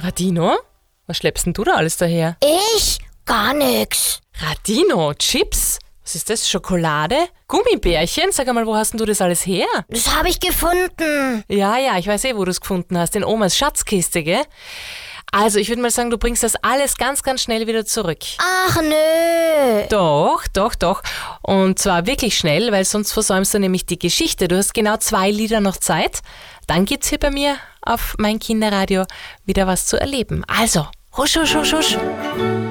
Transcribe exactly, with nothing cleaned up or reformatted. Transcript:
Radino? Was schleppst denn du da alles daher? Ich? Gar nix. Radino, Chips? Was ist das? Schokolade? Gummibärchen? Sag einmal, wo hast denn du das alles her? Das habe ich gefunden. Ja, ja, ich weiß eh, wo du es gefunden hast. In Omas Schatzkiste, gell? Also, ich würde mal sagen, du bringst das alles ganz, ganz schnell wieder zurück. Ach nö. Doch, doch, doch. Und zwar wirklich schnell, weil sonst versäumst du nämlich die Geschichte. Du hast genau zwei Lieder noch Zeit. Dann gibt's hier bei mir auf mein Kinderradio wieder was zu erleben. Also, husch, husch, husch, husch.